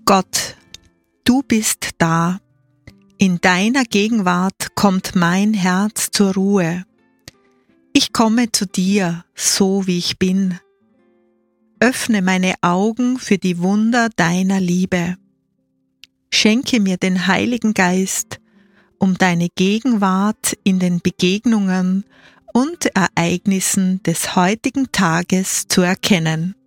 Gott, du bist da. In deiner Gegenwart kommt mein Herz zur Ruhe. Ich komme zu dir, so wie ich bin. Öffne meine Augen für die Wunder deiner Liebe. Schenke mir den Heiligen Geist, um deine Gegenwart in den Begegnungen und Ereignissen des heutigen Tages zu erkennen.